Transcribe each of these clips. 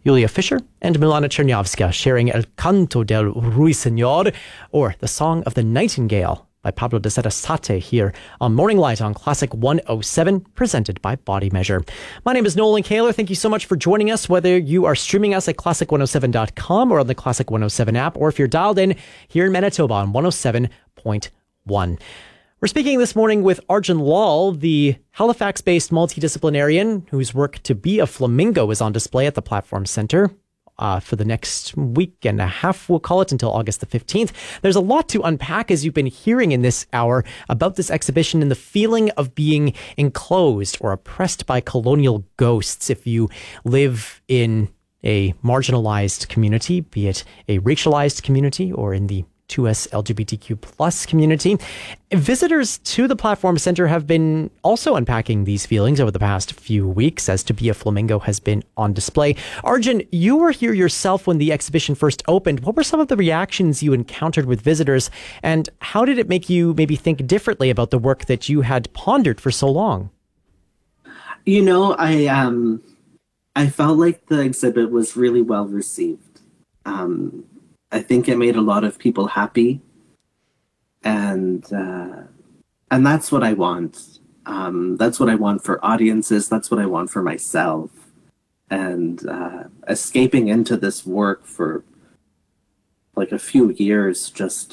Julia Fisher and Milana Chernyavska sharing El Canto del Ruiseñor, or The Song of the Nightingale, by Pablo de Sarasate here on Morning Light on Classic 107, presented by Body Measure. My name is Nolan Kaler. Thank you so much for joining us, whether you are streaming us at classic107.com or on the Classic 107 app, or if you're dialed in here in Manitoba on 107.1. We're speaking this morning with Arjun Lal, the Halifax-based multidisciplinarian whose work to be a flamingo is on display at the Platform Centre. For the next week and a half, we'll call it, until August the 15th. There's a lot to unpack, as you've been hearing in this hour, about this exhibition and the feeling of being enclosed or oppressed by colonial ghosts if you live in a marginalized community, be it a racialized community or in the 2S LGBTQ plus community. Visitors to the Platform Centre have been also unpacking these feelings over the past few weeks, as To Be a Flamingo has been on display. Arjun, you were here yourself when the exhibition first opened. What were some of the reactions you encountered with visitors, and how did it make you maybe think differently about the work that you had pondered for so long? You know, I felt like the exhibit was really well received. I think it made a lot of people happy, and that's what I want. That's what I want for audiences. That's what I want for myself. And escaping into this work for like a few years just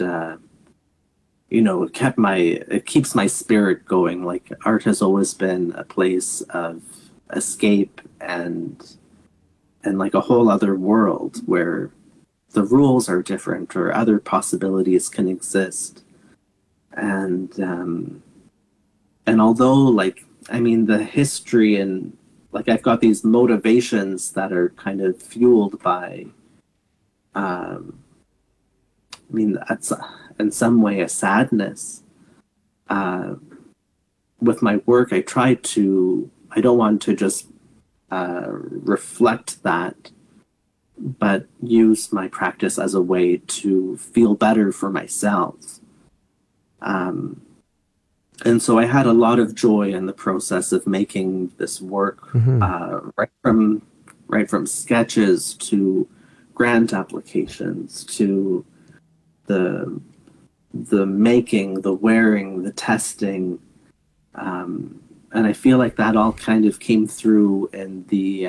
it keeps my spirit going. Like, art has always been a place of escape and like a whole other world where the rules are different or other possibilities can exist. And although, the history and, I've got these motivations that are kind of fueled by, that's in some way a sadness. With my work, I don't want to just reflect that, but use my practice as a way to feel better for myself. And so I had a lot of joy in the process of making this work, right from sketches to grant applications to the making, the wearing, the testing. And I feel like that all kind of came through in the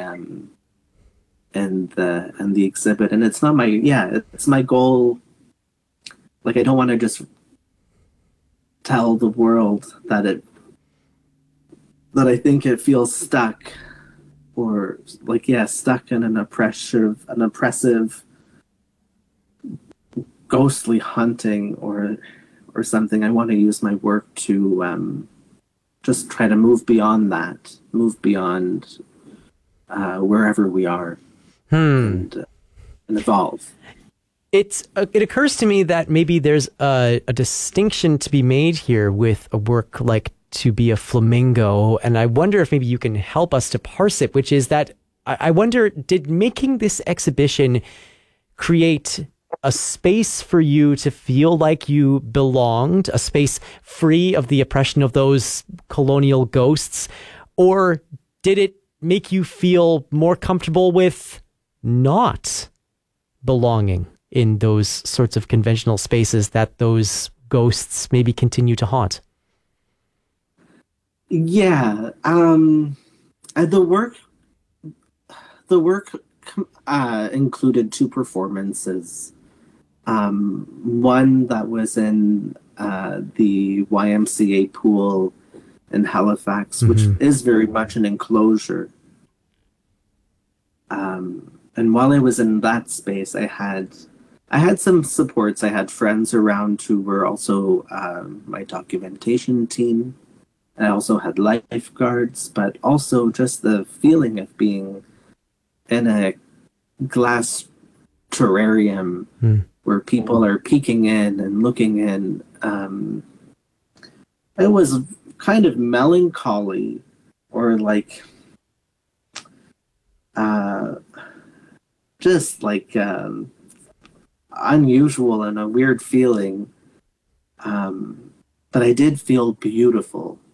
exhibit, and it's my goal. Like, I don't want to just tell the world that I think it feels stuck, or stuck in an oppressive ghostly hunting or something. I want to use my work to just try to move beyond that, wherever we are. And evolve. It occurs to me that maybe there's a distinction to be made here with a work like To Be a Flamingo, and I wonder if maybe you can help us to parse it, which is that I wonder, did making this exhibition create a space for you to feel like you belonged, a space free of the oppression of those colonial ghosts, or did it make you feel more comfortable with not belonging in those sorts of conventional spaces that those ghosts maybe continue to haunt? Yeah. The work included two performances. One that was in the YMCA pool in Halifax, which is very much an enclosure. And while I was in that space, I had some supports. I had friends around who were also my documentation team. I also had lifeguards, but also just the feeling of being in a glass terrarium where people are peeking in and looking in. It was kind of melancholy, or just unusual and a weird feeling. But I did feel beautiful.